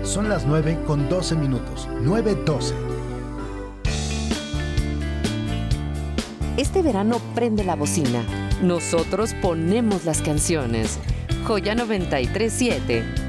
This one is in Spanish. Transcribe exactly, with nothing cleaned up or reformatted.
Son las nueve con doce minutos. nueve doce. Este verano prende la bocina. Nosotros ponemos las canciones. Joya noventa y tres siete.